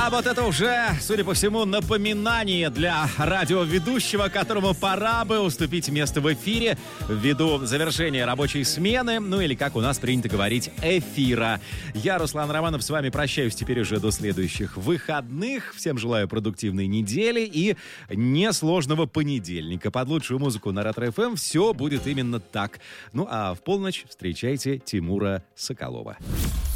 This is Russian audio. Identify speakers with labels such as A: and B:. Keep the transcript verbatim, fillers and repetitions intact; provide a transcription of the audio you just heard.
A: А вот это уже, судя по всему, напоминание для радиоведущего, которому пора бы уступить место в эфире ввиду завершения рабочей смены, ну или, как у нас принято говорить, эфира. Я, Руслан Романов, с вами прощаюсь теперь уже до следующих выходных. Всем желаю продуктивной недели и несложного понедельника. Под лучшую музыку на Ретро-эф эм все будет именно так. Ну а в полночь встречайте Тимура Соколова.